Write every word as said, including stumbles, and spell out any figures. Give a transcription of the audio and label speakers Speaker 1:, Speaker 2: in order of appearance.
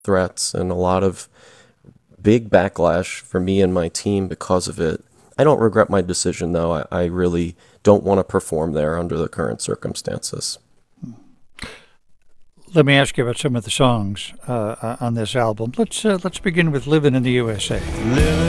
Speaker 1: threats and a lot of big backlash for me and my team because of it. I don't regret my decision, though. I, I really don't want to perform there under the current circumstances.
Speaker 2: Let me ask you about some of the songs uh, on this album. Let's uh, let's begin with "Living in the U S A."
Speaker 3: Living